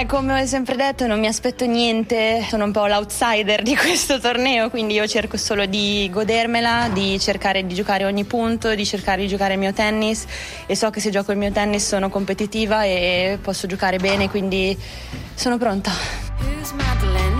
come ho sempre detto, non mi aspetto niente, sono un po' l'outsider di questo torneo, quindi io cerco solo di godermela, di cercare di giocare ogni punto, di cercare di giocare il mio tennis, e so che se gioco il mio tennis sono competitiva e posso giocare bene, quindi sono pronta. Who's Madeline?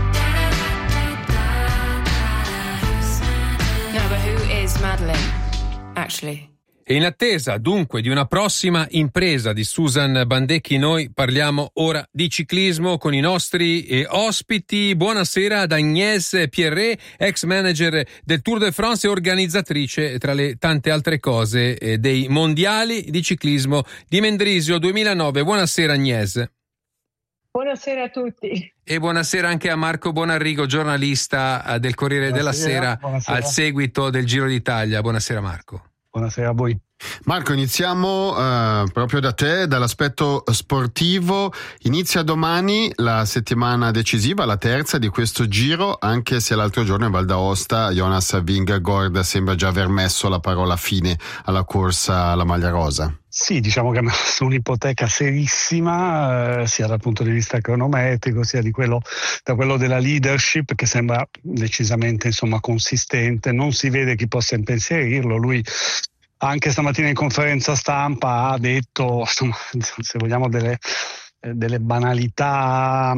No, but who is Madeline, actually? E in attesa dunque di una prossima impresa di Susan Bandecchi, noi parliamo ora di ciclismo con i nostri ospiti. Buonasera ad Agnès Pierret, ex manager del Tour de France e organizzatrice, tra le tante altre cose, dei mondiali di ciclismo di Mendrisio 2009. Buonasera Agnès. Buonasera a tutti. E buonasera anche a Marco Bonarrigo, giornalista del Corriere della Sera, al seguito del Giro d'Italia. Buonasera Marco. Buonasera a voi. Marco, iniziamo proprio da te, dall'aspetto sportivo. Inizia domani la settimana decisiva, la terza di questo Giro, anche se l'altro giorno in Val d'Aosta Jonas Vingegaard sembra già aver messo la parola fine alla corsa alla maglia rosa. Sì, diciamo che è un'ipoteca serissima, sia dal punto di vista cronometrico, sia da quello della leadership, che sembra decisamente consistente. Non si vede chi possa impensierirlo. Lui anche stamattina in conferenza stampa ha detto, se vogliamo, delle banalità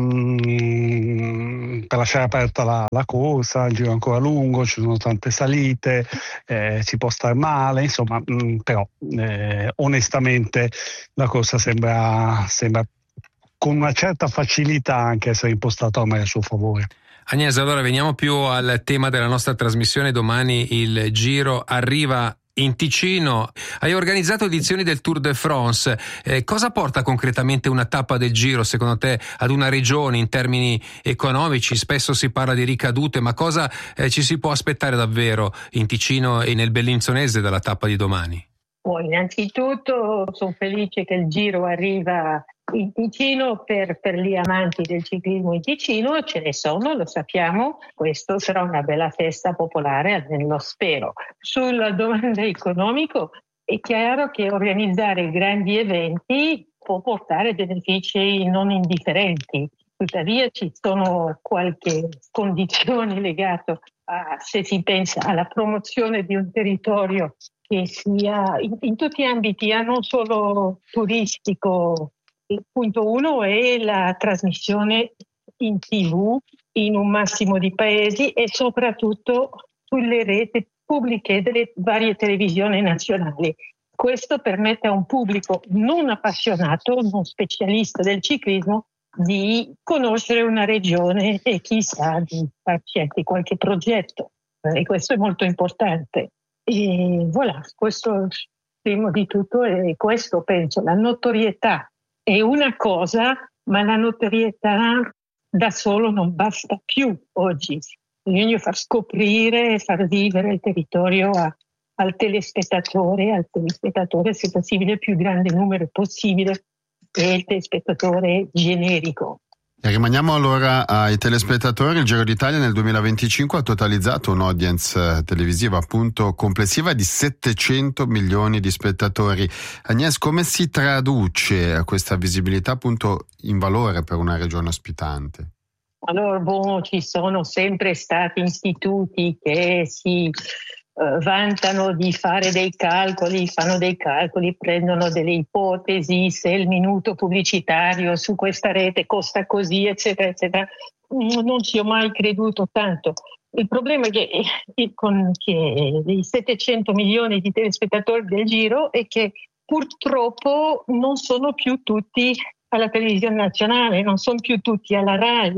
per lasciare aperta la corsa. Il giro è ancora lungo, ci sono tante salite, si può star male, però onestamente la corsa sembra con una certa facilità anche essere impostata ormai a suo favore. Agnès, allora veniamo più al tema della nostra trasmissione. Domani il Giro arriva in Ticino. Hai organizzato edizioni del Tour de France. Cosa porta concretamente una tappa del Giro, secondo te, ad una regione in termini economici? Spesso si parla di ricadute, ma cosa ci si può aspettare davvero in Ticino e nel Bellinzonese dalla tappa di domani? Innanzitutto sono felice che il Giro arriva in Ticino per gli amanti del ciclismo in Ticino. Ce ne sono, lo sappiamo. Questo sarà una bella festa popolare, almeno lo spero. Sulla domanda economica, è chiaro che organizzare grandi eventi può portare benefici non indifferenti. Tuttavia ci sono qualche condizioni legate a, se si pensa alla promozione di un territorio che sia in tutti gli ambiti, non solo turistico. Il punto 1 è la trasmissione in TV in un massimo di paesi e soprattutto sulle reti pubbliche delle varie televisioni nazionali. Questo permette a un pubblico non appassionato, non specialista del ciclismo, di conoscere una regione e chissà di farci anche qualche progetto. E questo è molto importante. E voilà, questo primo di tutto è questo, penso. La notorietà è una cosa, ma la notorietà da solo non basta più oggi. Bisogna far scoprire e far vivere il territorio al telespettatore, se possibile il più grande numero possibile, e il telespettatore generico. E rimaniamo allora ai telespettatori. Il Giro d'Italia nel 2025 ha totalizzato un'audience televisiva appunto complessiva di 700 milioni di spettatori. Agnès, come si traduce questa visibilità appunto in valore per una regione ospitante? Allora, ci sono sempre stati istituti che si vantano di fare dei calcoli, fanno dei calcoli, prendono delle ipotesi, se il minuto pubblicitario su questa rete costa così, eccetera, eccetera. Non ci ho mai creduto tanto. Il problema è che i 700 milioni di telespettatori del Giro è che purtroppo non sono più tutti alla televisione nazionale, non sono più tutti alla RAI.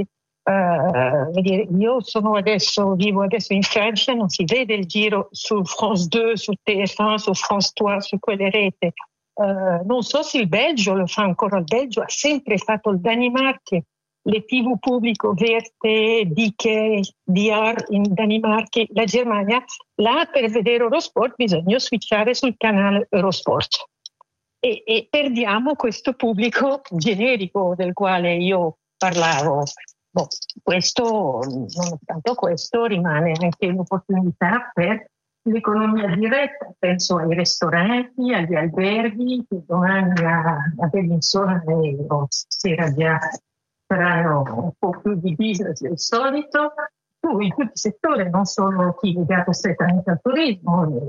Io vivo adesso in Francia, non si vede il Giro su France 2, su TF1, su France 3, su quelle rete. Non so se il Belgio lo fa ancora. Il Belgio ha sempre fatto il Danimarca, le TV pubblico Verte, Dike, DR in Danimarca, la Germania. Là per vedere Eurosport bisogna switchare sul canale Eurosport e perdiamo questo pubblico generico del quale io parlavo. Nonostante questo rimane anche l'opportunità per l'economia diretta, penso ai ristoranti, agli alberghi, che domani a Bellinzona sera già saranno un po' più di business del solito. In tutti i settori, non solo chi è legato strettamente al turismo,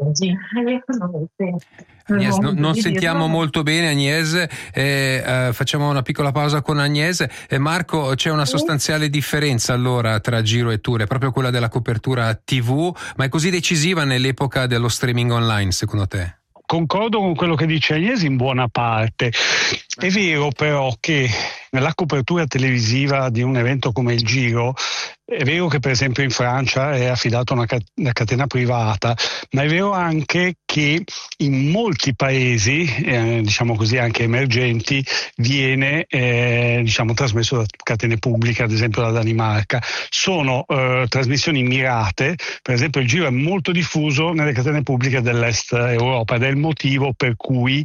Agnès, non sentiamo molto bene Agnès, facciamo una piccola pausa con Agnès. Marco, c'è una sostanziale differenza allora tra Giro e Tour, è proprio quella della copertura TV, ma è così decisiva nell'epoca dello streaming online secondo te? Concordo con quello che dice Agnès in buona parte. È vero però che nella copertura televisiva di un evento come il Giro, è vero che per esempio in Francia è affidata a una catena privata, ma è vero anche che in molti paesi, diciamo così anche emergenti, viene trasmesso da catene pubbliche, ad esempio la Danimarca. Sono trasmissioni mirate, per esempio il Giro è molto diffuso nelle catene pubbliche dell'Est Europa ed è il motivo per cui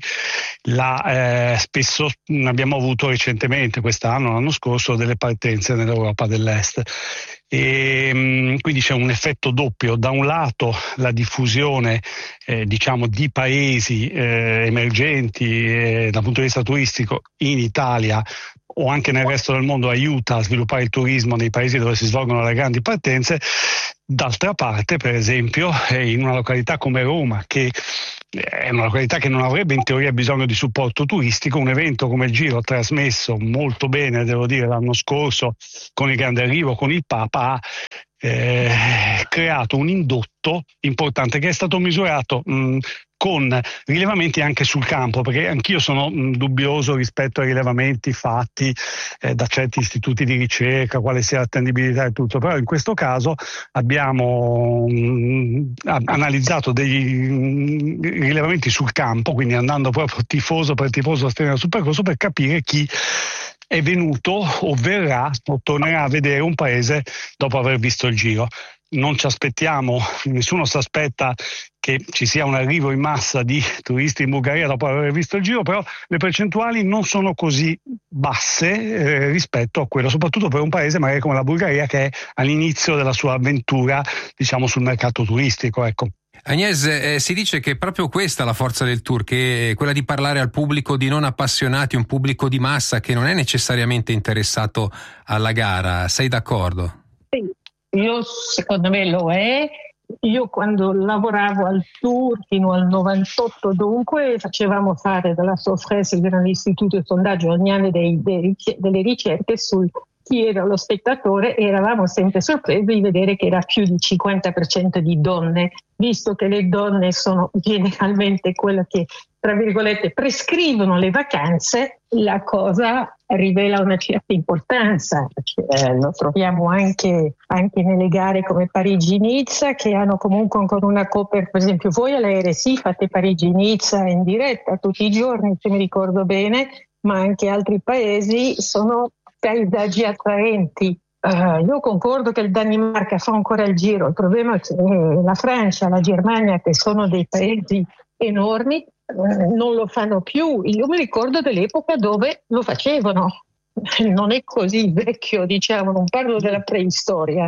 spesso abbiamo avuto recentemente, quest'anno, l'anno scorso, delle partenze nell'Europa dell'Est. E quindi c'è un effetto doppio: da un lato la diffusione di paesi emergenti dal punto di vista turistico in Italia o anche nel resto del mondo aiuta a sviluppare il turismo nei paesi dove si svolgono le grandi partenze. D'altra parte, per esempio, in una località come Roma, che è una località che non avrebbe in teoria bisogno di supporto turistico, un evento come il Giro, trasmesso molto bene, devo dire, l'anno scorso con il grande arrivo, con il Papa, ha creato un indotto importante che è stato misurato con rilevamenti anche sul campo, perché anch'io sono dubbioso rispetto ai rilevamenti fatti da certi istituti di ricerca, quale sia l'attendibilità e tutto, però in questo caso abbiamo analizzato dei rilevamenti sul campo, quindi andando proprio tifoso per tifoso a stare sul percorso per capire chi è venuto o verrà o tornerà a vedere un paese dopo aver visto il Giro. Non ci aspettiamo, nessuno si aspetta che ci sia un arrivo in massa di turisti in Bulgaria dopo aver visto il Giro, però le percentuali non sono così basse rispetto a quello, soprattutto per un paese magari come la Bulgaria che è all'inizio della sua avventura, diciamo, sul mercato turistico, ecco. Agnès, si dice che è proprio questa la forza del tour, che è quella di parlare al pubblico di non appassionati, un pubblico di massa che non è necessariamente interessato alla gara. Sei d'accordo? Sì, secondo me lo è. Io quando lavoravo al Tour fino al 98, dunque, facevamo fare dalla Sofres, il grande istituto di sondaggio, ogni anno delle ricerche sul chi era lo spettatore, e eravamo sempre sorpresi di vedere che era più di 50% di donne, visto che le donne sono generalmente quelle che, tra virgolette, prescrivono le vacanze. La cosa rivela una certa importanza, lo troviamo anche nelle gare come Parigi-Nizza, che hanno comunque ancora una copertura. Per esempio voi alla RSI fate Parigi-Nizza in diretta tutti i giorni, se mi ricordo bene, ma anche altri paesi sono paesaggi attraenti. Io concordo che il Danimarca fa ancora il Giro, il problema è che la Francia, la Germania, che sono dei paesi enormi, non lo fanno più. Io mi ricordo dell'epoca dove lo facevano, non è così vecchio, diciamo, non parlo della preistoria,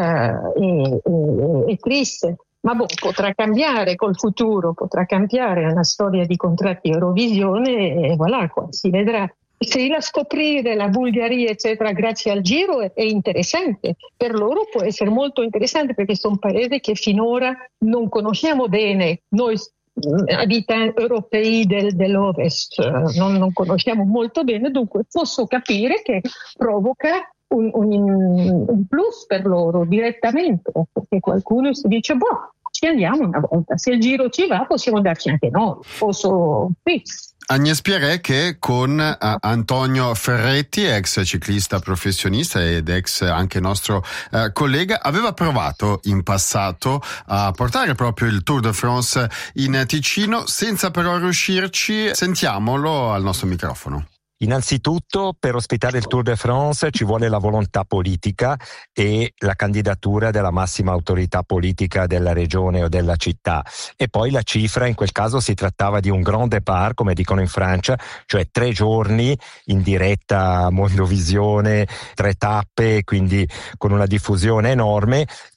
è triste, ma potrà cambiare col futuro, potrà cambiare una storia di contratti Eurovisione e voilà, qua si vedrà. Se ir a scoprire la Bulgaria eccetera grazie al Giro è interessante, per loro può essere molto interessante perché sono paesi che finora non conosciamo bene, noi abitanti europei dell'Ovest non conosciamo molto bene, dunque posso capire che provoca un plus per loro direttamente, perché qualcuno si dice ci andiamo una volta, se il Giro ci va possiamo andarci anche noi, posso fix. Agnès Pierret, che con Antonio Ferretti, ex ciclista professionista ed ex anche nostro collega, aveva provato in passato a portare proprio il Tour de France in Ticino, senza però riuscirci. Sentiamolo al nostro microfono. Innanzitutto, per ospitare il Tour de France ci vuole la volontà politica e la candidatura della massima autorità politica della regione o della città, e poi la cifra. In quel caso si trattava di un grand départ, come dicono in Francia, cioè 3 giorni in diretta Mondovisione, 3 tappe, quindi con una diffusione enorme, e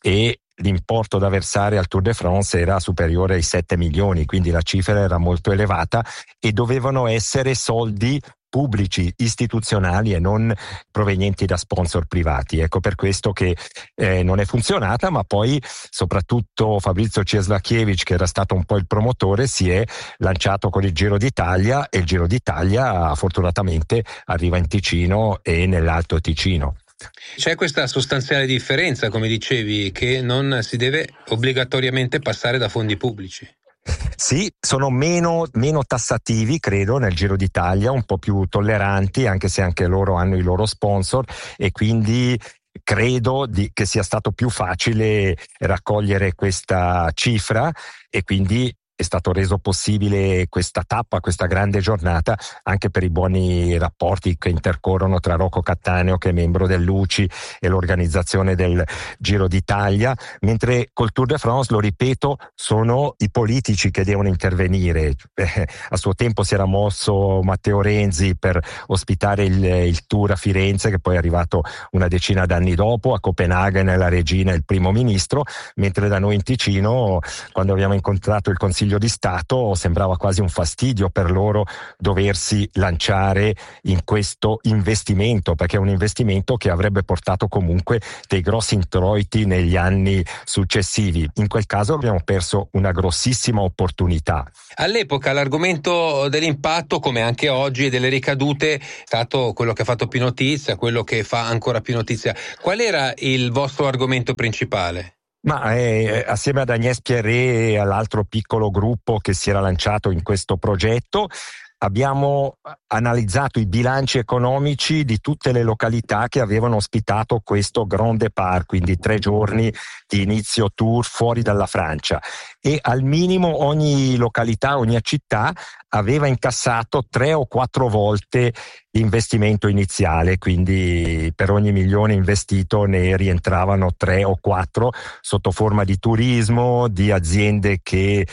l'importo da versare al Tour de France era superiore ai 7 milioni, quindi la cifra era molto elevata e dovevano essere soldi pubblici, istituzionali e non provenienti da sponsor privati. Ecco per questo che non è funzionata, ma poi soprattutto Fabrizio Cieslakiewicz, che era stato un po' il promotore, si è lanciato con il Giro d'Italia e il Giro d'Italia fortunatamente arriva in Ticino e nell'Alto Ticino. C'è questa sostanziale differenza, come dicevi, che non si deve obbligatoriamente passare da fondi pubblici. Sì, sono meno tassativi, credo, nel Giro d'Italia, un po' più tolleranti, anche se anche loro hanno i loro sponsor, e quindi credo che sia stato più facile raccogliere questa cifra, e quindi è stato reso possibile questa tappa, questa grande giornata, anche per i buoni rapporti che intercorrono tra Rocco Cattaneo, che è membro dell'UCI, e l'organizzazione del Giro d'Italia, mentre col Tour de France, lo ripeto, sono i politici che devono intervenire. A suo tempo si era mosso Matteo Renzi per ospitare il Tour a Firenze, che poi è arrivato una decina d'anni dopo, a Copenaghen la regina e il primo ministro, mentre da noi in Ticino, quando abbiamo incontrato il Consiglio di Stato, sembrava quasi un fastidio per loro doversi lanciare in questo investimento, perché è un investimento che avrebbe portato comunque dei grossi introiti negli anni successivi. In quel caso abbiamo perso una grossissima opportunità. All'epoca l'argomento dell'impatto, come anche oggi, e delle ricadute è stato quello che ha fatto più notizia, quello che fa ancora più notizia. Qual era il vostro argomento principale? Ma assieme ad Agnès Pierret e all'altro piccolo gruppo che si era lanciato in questo progetto, abbiamo analizzato i bilanci economici di tutte le località che avevano ospitato questo Grand Départ, quindi 3 giorni di inizio tour fuori dalla Francia, e al minimo ogni località, ogni città aveva incassato 3 o 4 volte l'investimento iniziale, quindi per ogni milione investito ne rientravano 3 o 4 sotto forma di turismo, di aziende che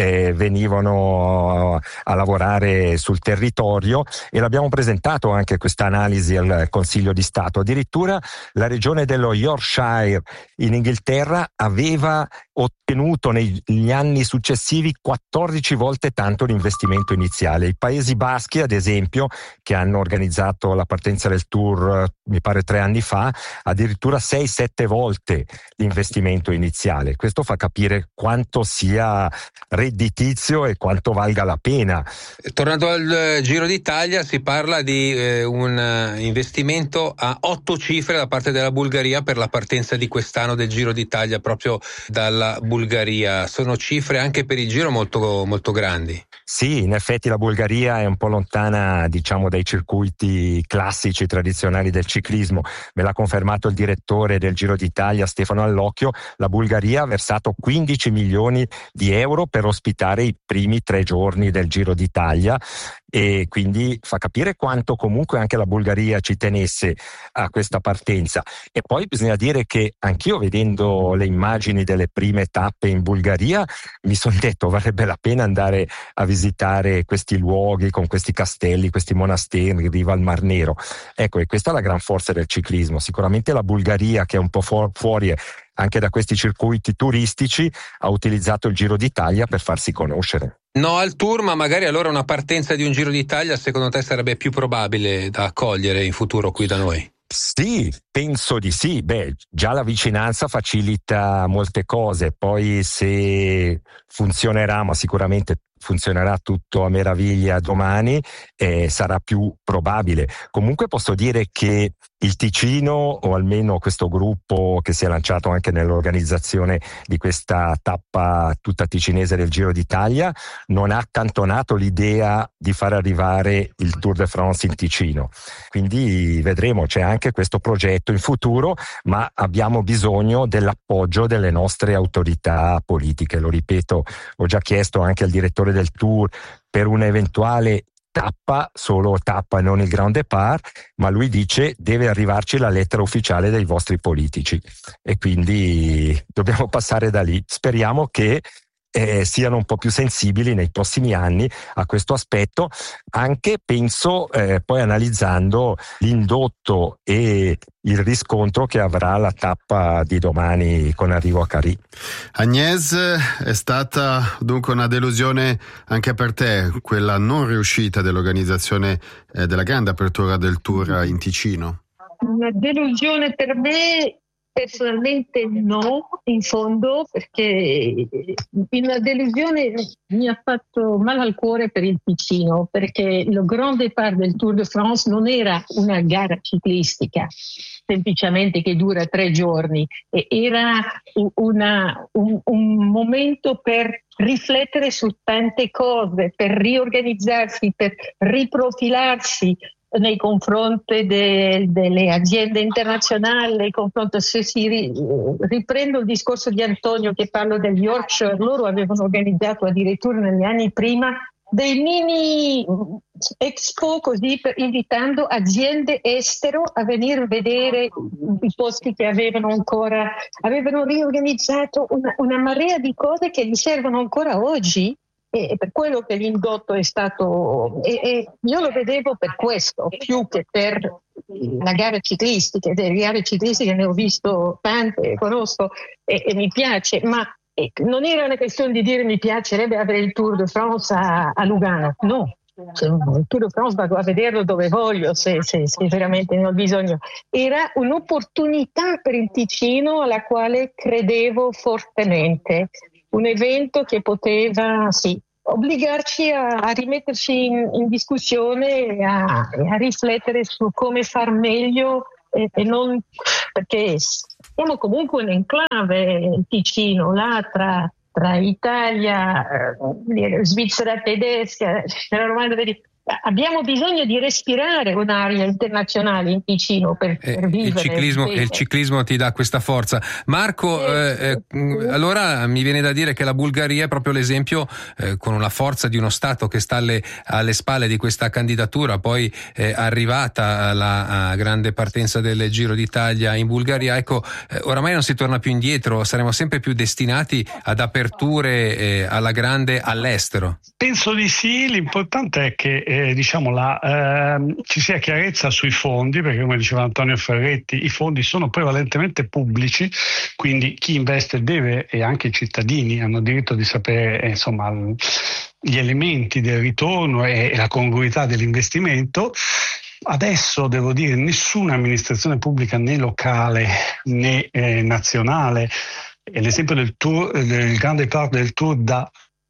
venivano a lavorare sul territorio, e l'abbiamo presentato anche questa analisi al Consiglio di Stato. Addirittura la regione dello Yorkshire in Inghilterra aveva ottenuto negli anni successivi 14 volte tanto l'investimento iniziale. I Paesi Baschi, ad esempio, che hanno organizzato la partenza del Tour mi pare 3 anni fa, addirittura 6-7 volte l'investimento iniziale. Questo fa capire quanto sia redditizio e quanto valga la pena. Tornando al Giro d'Italia, si parla di un investimento a 8 cifre da parte della Bulgaria per la partenza di quest'anno del Giro d'Italia proprio dalla Bulgaria. Sono cifre anche per il Giro molto, molto grandi. Sì, in effetti la Bulgaria è un po' lontana, diciamo, dai circuiti classici, tradizionali del ciclismo. Me l'ha confermato il direttore del Giro d'Italia, Stefano Allocchio. La Bulgaria ha versato 15 milioni di euro per ospitare i primi 3 giorni del Giro d'Italia, e quindi fa capire quanto comunque anche la Bulgaria ci tenesse a questa partenza. E poi bisogna dire che anch'io, vedendo le immagini delle prime tappe in Bulgaria, mi sono detto varrebbe la pena andare a visitare questi luoghi con questi castelli, questi monasteri in riva al Mar Nero. Ecco, e questa è la gran forza del ciclismo. Sicuramente la Bulgaria, che è un po' fuori anche da questi circuiti turistici, ha utilizzato il Giro d'Italia per farsi conoscere. No al Tour, ma magari allora una partenza di un Giro d'Italia secondo te sarebbe più probabile da accogliere in futuro qui da noi? Sì, penso di sì. Beh, già la vicinanza facilita molte cose, poi se funzionerà, ma sicuramente funzionerà tutto a meraviglia domani, sarà più probabile. Comunque posso dire che il Ticino, o almeno questo gruppo che si è lanciato anche nell'organizzazione di questa tappa tutta ticinese del Giro d'Italia, non ha accantonato l'idea di far arrivare il Tour de France in Ticino. Quindi vedremo, c'è anche questo progetto in futuro, ma abbiamo bisogno dell'appoggio delle nostre autorità politiche. Lo ripeto, ho già chiesto anche al direttore del Tour per un'eventuale tappa, solo tappa e non il Grand Départ, ma lui dice deve arrivarci la lettera ufficiale dei vostri politici, e quindi dobbiamo passare da lì. Speriamo che siano un po' più sensibili nei prossimi anni a questo aspetto, anche penso poi analizzando l'indotto e il riscontro che avrà la tappa di domani con arrivo a Carì. Agnès, è stata dunque una delusione anche per te quella non riuscita dell'organizzazione della grande apertura del Tour in Ticino? Una delusione per me personalmente no, in fondo, perché una delusione mi ha fatto male al cuore per il Ticino, perché il Grand Départ del Tour de France non era una gara ciclistica semplicemente che dura 3 giorni, era un momento per riflettere su tante cose, per riorganizzarsi, per riprofilarsi nei confronti delle aziende internazionali, nei confronti, se si riprendo il discorso di Antonio che parlo del Yorkshire, loro avevano organizzato addirittura negli anni prima dei mini expo così, invitando aziende estero a venire a vedere i posti che avevano riorganizzato una marea di cose che gli servono ancora oggi. E per quello che l'indotto è stato, e io lo vedevo per questo, più che per la gara ciclistica. Delle gare ciclistiche ne ho visto tante, conosco e mi piace, ma non era una questione di dire mi piacerebbe avere il Tour de France a Lugano, no. Il Tour de France vado a vederlo dove voglio, se veramente ne ho bisogno. Era un'opportunità per il Ticino alla quale credevo fortemente. Un evento che poteva obbligarci a rimetterci in discussione e a riflettere su come far meglio e non, perché siamo comunque un enclave Ticino là tra Italia, Svizzera tedesca, abbiamo bisogno di respirare un'area internazionale in Ticino per vivere. Il ciclismo ti dà questa forza. Marco, allora mi viene da dire che la Bulgaria è proprio l'esempio, con la forza di uno Stato che sta alle spalle di questa candidatura, poi arrivata la grande partenza del Giro d'Italia in Bulgaria. Ecco, oramai non si torna più indietro, saremo sempre più destinati ad aperture alla grande all'estero. Penso di sì, l'importante è che ci sia chiarezza sui fondi, perché come diceva Antonio Ferretti i fondi sono prevalentemente pubblici, quindi chi investe deve, e anche i cittadini hanno diritto di sapere gli elementi del ritorno e la congruità dell'investimento. Adesso devo dire nessuna amministrazione pubblica né locale né nazionale, e l'esempio del grande Départ del Tour da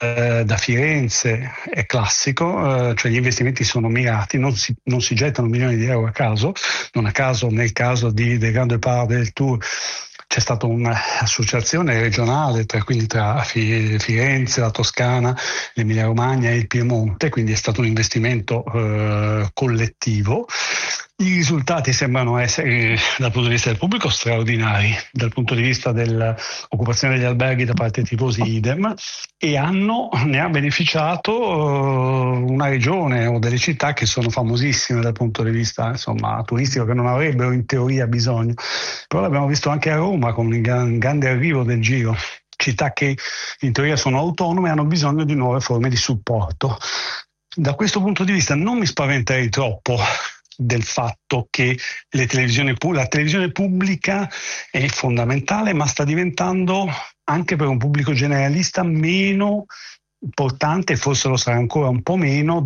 Firenze è classico, cioè gli investimenti sono mirati, non si gettano milioni di euro a caso. Non a caso nel caso del Grande Départ del Tour c'è stata un'associazione regionale tra Firenze, la Toscana, l'Emilia Romagna e il Piemonte, quindi è stato un investimento collettivo. I risultati sembrano essere, dal punto di vista del pubblico, straordinari, dal punto di vista dell'occupazione degli alberghi da parte dei tifosi idem, e ne ha beneficiato una regione o delle città che sono famosissime dal punto di vista turistico, che non avrebbero in teoria bisogno. Però l'abbiamo visto anche a Roma con il grande arrivo del Giro, città che in teoria sono autonome e hanno bisogno di nuove forme di supporto. Da questo punto di vista non mi spaventerei troppo del fatto che la televisione pubblica è fondamentale, ma sta diventando anche per un pubblico generalista meno importante, forse lo sarà ancora un po' meno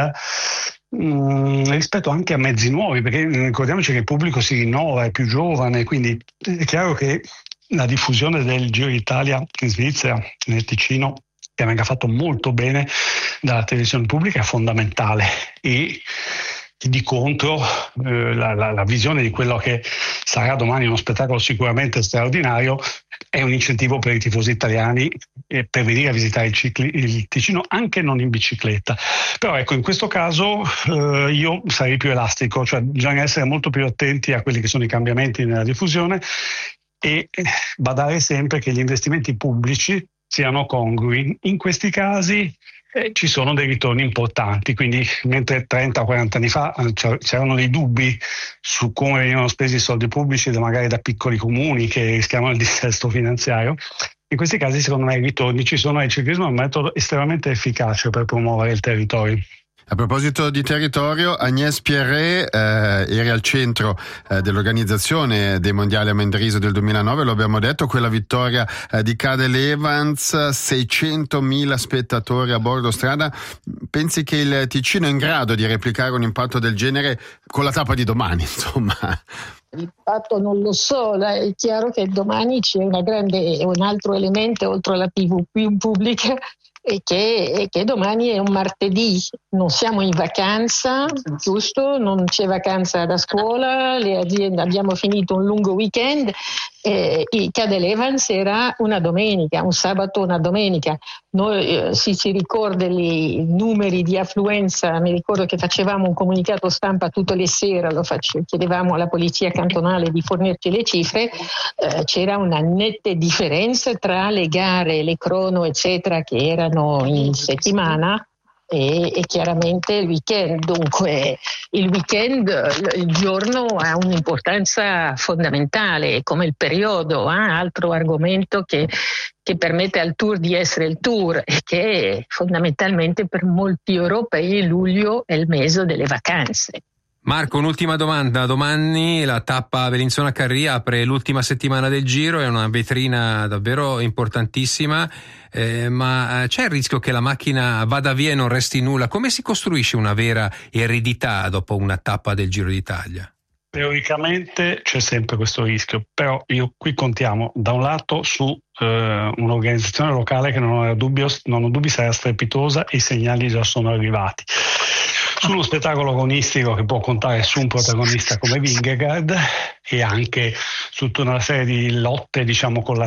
rispetto anche a mezzi nuovi, perché ricordiamoci che il pubblico si rinnova, è più giovane, quindi è chiaro che la diffusione del Giro d'Italia in Svizzera, nel Ticino, che venga fatto molto bene dalla televisione pubblica, è fondamentale. E di contro la visione di quello che sarà domani uno spettacolo sicuramente straordinario è un incentivo per i tifosi italiani per venire a visitare il Ticino, anche non in bicicletta. Però ecco, in questo caso io sarei più elastico, cioè bisogna essere molto più attenti a quelli che sono i cambiamenti nella diffusione e badare sempre che gli investimenti pubblici siano congrui. In questi casi ci sono dei ritorni importanti, quindi mentre 30-40 anni fa c'erano dei dubbi su come venivano spesi i soldi pubblici magari da piccoli comuni che rischiavano il dissesto finanziario, In questi casi secondo me i ritorni ci sono e il ciclismo è un metodo estremamente efficace per promuovere il territorio. A proposito di territorio, Agnès Pierret, eri al centro dell'organizzazione dei mondiali a Mendrisio del 2009, lo abbiamo detto, quella vittoria di Cadel Evans, 600.000 spettatori a bordo strada. Pensi che il Ticino è in grado di replicare un impatto del genere con la tappa di domani, insomma? L'impatto non lo so, è chiaro che domani c'è un altro elemento oltre alla TV più pubblica e che domani è un martedì, non siamo in vacanza, giusto? Non c'è vacanza da scuola, le aziende abbiamo finito un lungo weekend. Il Cadel Evans era una domenica, un sabato, una domenica. Noi si ricorda i numeri di affluenza, mi ricordo che facevamo un comunicato stampa tutte le sere, chiedevamo alla polizia cantonale di fornirci le cifre, c'era una netta differenza tra le gare, le crono eccetera che erano in settimana e chiaramente il weekend. Dunque il weekend, il giorno ha un'importanza fondamentale come il periodo, altro argomento che permette al Tour di essere il Tour e che fondamentalmente per molti europei luglio è il mese delle vacanze. Marco, un'ultima domanda. Domani la tappa Bellinzona-Carri apre l'ultima settimana del Giro, è una vetrina davvero importantissima, ma c'è il rischio che la macchina vada via e non resti nulla? Come si costruisce una vera eredità dopo una tappa del Giro d'Italia? Teoricamente c'è sempre questo rischio, però io qui contiamo da un lato su un'organizzazione locale che non ho dubbi sarà strepitosa e i segnali già sono arrivati. Sullo spettacolo agonistico che può contare su un protagonista come Vingegaard e anche su tutta una serie di lotte, diciamo, con la